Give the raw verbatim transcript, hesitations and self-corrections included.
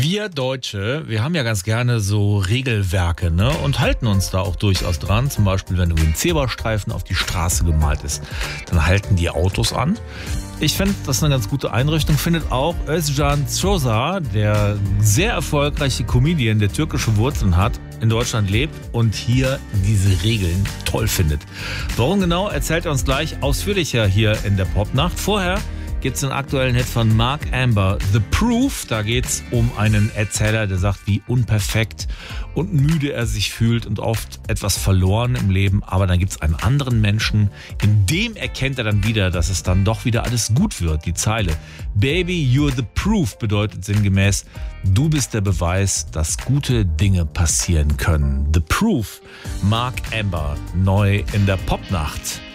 Wir Deutsche, wir haben ja ganz gerne so Regelwerke, ne? Und halten uns da auch durchaus dran. Zum Beispiel, wenn irgendwie ein Zebrastreifen auf die Straße gemalt ist, dann halten die Autos an. Ich finde, das ist eine ganz gute Einrichtung. Findet auch Özcan Çoza, der sehr erfolgreiche Comedian, der türkische Wurzeln hat, in Deutschland lebt und hier diese Regeln toll findet. Warum genau, erzählt er uns gleich ausführlicher hier in der Popnacht. Vorher gibt's den aktuellen Hit von Mark Amber, The Proof. Da geht's um einen Erzähler, der sagt, wie unperfekt und müde er sich fühlt und oft etwas verloren im Leben. Aber dann gibt's einen anderen Menschen, in dem erkennt er dann wieder, dass es dann doch wieder alles gut wird. Die Zeile Baby, you're the proof bedeutet sinngemäß, du bist der Beweis, dass gute Dinge passieren können. The Proof, Mark Amber, neu in der Popnacht.